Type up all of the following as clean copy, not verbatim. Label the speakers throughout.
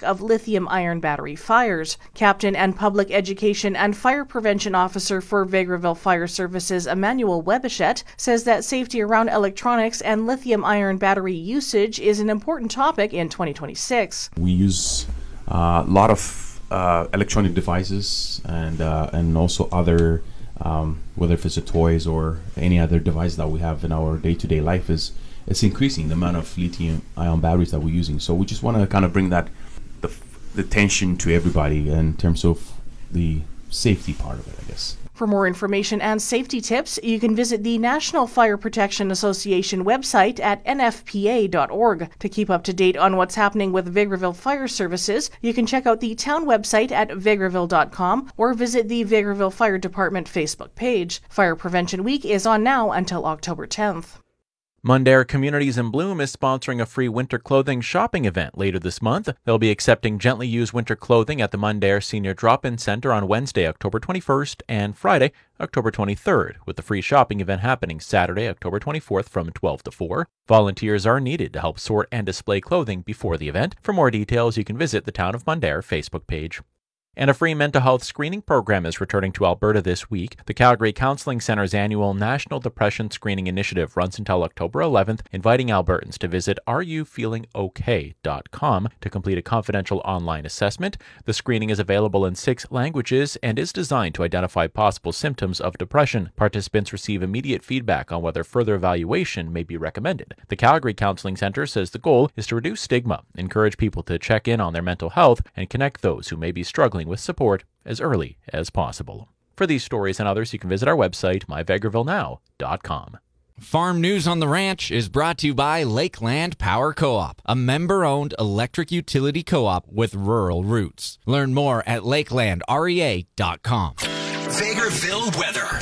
Speaker 1: risk of lithium-ion battery fires. Captain and Public Education and Fire Prevention Officer for Vegreville Fire Services, Emmanuel Webichet, says that safety around electronics and lithium-ion battery usage is an important topic in 2026.
Speaker 2: We use a lot of electronic devices and also other, whether if it's a toys or any other device that we have in our day-to-day life, it's increasing the amount of lithium-ion batteries that we're using. So we just want to kind of bring that the attention to everybody in terms of the safety part of it, I guess.
Speaker 1: For more information and safety tips, you can visit the National Fire Protection Association website at nfpa.org. To keep up to date on what's happening with Vegreville Fire Services, you can check out the town website at vegreville.com or visit the Vegreville Fire Department Facebook page. Fire Prevention Week is on now until October 10th.
Speaker 3: Mundare Communities in Bloom is sponsoring a free winter clothing shopping event later this month. They'll be accepting gently used winter clothing at the Mundare Senior Drop-In Center on Wednesday, October 21st, and Friday, October 23rd, with the free shopping event happening Saturday, October 24th from 12 to 4. Volunteers are needed to help sort and display clothing before the event. For more details, you can visit the Town of Mundare Facebook page. And a free mental health screening program is returning to Alberta this week. The Calgary Counseling Centre's annual National Depression Screening Initiative runs until October 11th, inviting Albertans to visit areyoufeelingok.com to complete a confidential online assessment. The screening is available in 6 languages and is designed to identify possible symptoms of depression. Participants receive immediate feedback on whether further evaluation may be recommended. The Calgary Counseling Centre says the goal is to reduce stigma, encourage people to check in on their mental health, and connect those who may be struggling with support as early as possible. For these stories and others, you can visit our website, myvegrevillenow.com.
Speaker 4: Farm News on the Ranch is brought to you by Lakeland Power Co-op, a member-owned electric utility co-op with rural roots. Learn more at lakelandrea.com.
Speaker 5: Vegreville weather.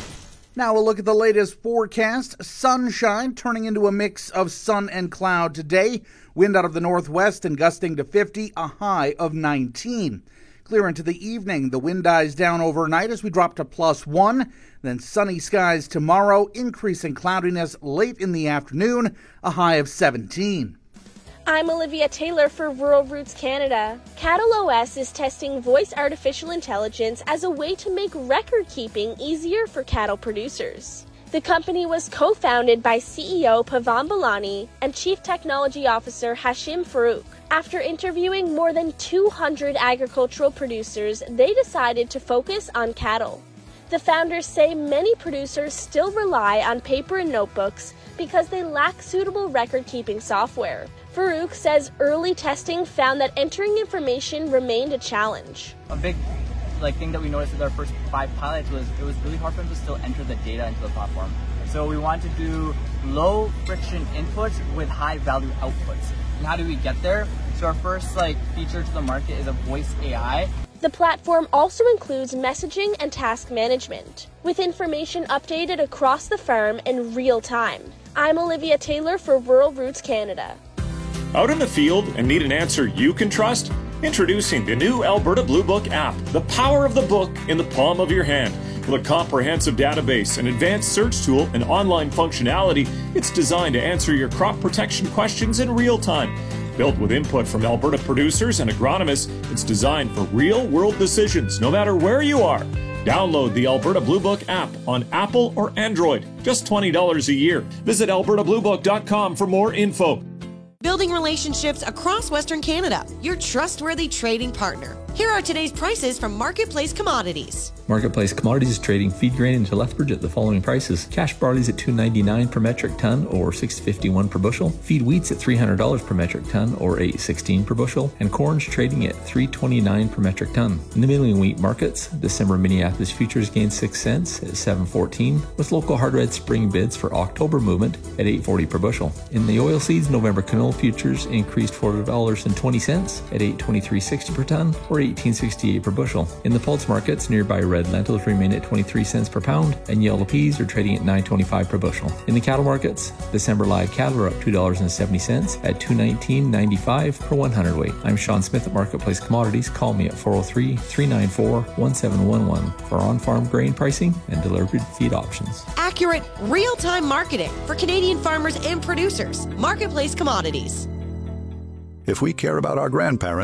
Speaker 6: Now we'll look at the latest forecast. Sunshine turning into a mix of sun and cloud today. Wind out of the northwest and gusting to 50, a high of 19. Clear into the evening. The wind dies down overnight as we drop to +1. Then sunny skies tomorrow, increasing cloudiness late in the afternoon, a high of 17.
Speaker 7: I'm Olivia Taylor for Rural Roots Canada. Cattle OS is testing voice artificial intelligence as a way to make record keeping easier for cattle producers. The company was co-founded by CEO Pavan Balani and Chief Technology Officer Hashim Farouk. After interviewing more than 200 agricultural producers, they decided to focus on cattle. The founders say many producers still rely on paper and notebooks because they lack suitable record-keeping software. Farouk says early testing found that entering information remained a challenge.
Speaker 8: A big thing that we noticed with our first 5 pilots was it was really hard for them to still enter the data into the platform. So we wanted to do low friction inputs with high value outputs. And how do we get there? So our first feature to the market is a voice AI.
Speaker 7: The platform also includes messaging and task management, with information updated across the farm in real time. I'm Olivia Taylor for Rural Roots Canada.
Speaker 9: Out in the field and need an answer you can trust? Introducing the new Alberta Blue Book app, the power of the book in the palm of your hand. With a comprehensive database, an advanced search tool, and online functionality, it's designed to answer your crop protection questions in real time. Built with input from Alberta producers and agronomists, it's designed for real-world decisions, no matter where you are. Download the Alberta Blue Book app on Apple or Android. Just $20 a year. Visit albertabluebook.com for more info.
Speaker 10: Building relationships across Western Canada, your trustworthy trading partner. Here are today's prices from Marketplace Commodities.
Speaker 11: Marketplace Commodities is trading feed grain into Lethbridge at the following prices. Cash barley's at $2.99 per metric ton or $6.51 per bushel. Feed wheat's at $300 per metric ton or $8.16 per bushel. And corn's trading at $3.29 per metric ton. In the milling wheat markets, December Minneapolis futures gained 6 cents at $7.14, with local hard red spring bids for October movement at $8.40 per bushel. In the oilseeds, November canola futures increased $4.20 at $8.2360 per ton or $18.68 per bushel. In the pulse markets, nearby red lentils remain at 23 cents per pound, and yellow peas are trading at $9.25 per bushel. In the cattle markets, December live cattle are up $2.70 at $219.95 per 100 weight. I'm Sean Smith at Marketplace Commodities. Call me at 403-394-1711 for on-farm grain pricing and delivered feed options.
Speaker 10: Accurate, real-time marketing for Canadian farmers and producers. Marketplace Commodities.
Speaker 12: If we care about our grandparents,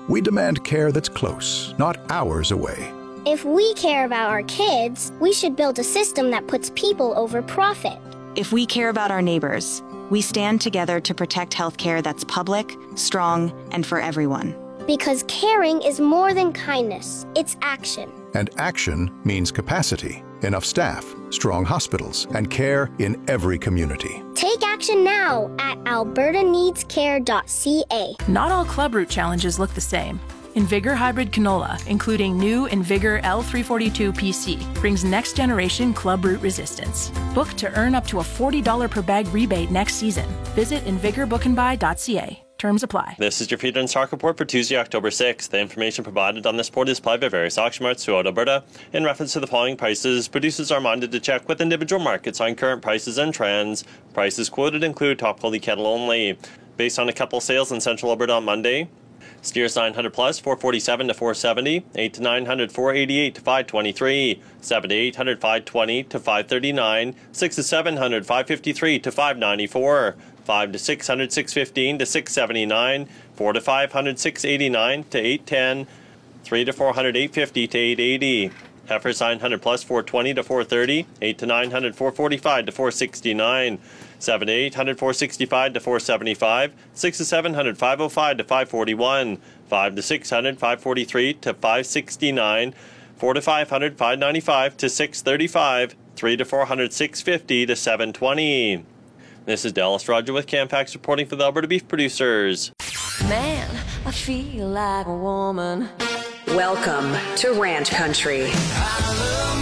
Speaker 12: We demand care that's close, not hours away.
Speaker 13: If we care about our kids, we should build a system that puts people over profit.
Speaker 14: If we care about our neighbors, we stand together to protect healthcare that's public, strong, and for everyone.
Speaker 13: Because caring is more than kindness, it's action.
Speaker 12: And action means capacity, enough staff, strong hospitals, and care in every community.
Speaker 13: Take action now at albertaneedscare.ca.
Speaker 15: Not all Club Root challenges look the same. Invigor Hybrid Canola, including new Invigor L342 PC, brings next-generation Club Root resistance. Book to earn up to a $40 per bag rebate next season. Visit invigorbookandbuy.ca. Terms apply.
Speaker 16: This is your feeder and stock report for Tuesday, October 6th. The information provided on this report is supplied by various auction marts throughout Alberta. In reference to the following prices, producers are minded to check with individual markets on current prices and trends. Prices quoted include top quality cattle only. Based on a couple sales in Central Alberta on Monday, steers 900 plus 447 to 470, 8 to 900 488 to 523, 7 to 800 520 to 539, 6 to 700 553 to 594, 5 to 600 615 to 679, 4 to 500 689 to 810, 3 to 400 850 to 880. Heifers 900 plus 420 to 430, 8 to 900 445 to 469, 7 to 800 465 to 475, 6 to 700 505 to 541, 5 to 600 543 to 569, 4 to 500 595 to 635, 3 to 400 650 to 720. This is Dallas Roger with Camfax reporting for the Alberta Beef Producers.
Speaker 17: Man, I feel like a woman. Welcome to Ranch Country.
Speaker 18: I love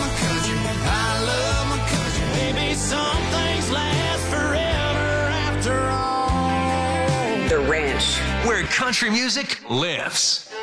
Speaker 18: my country. Maybe some things last forever after all.
Speaker 17: The Ranch,
Speaker 5: where country music lives.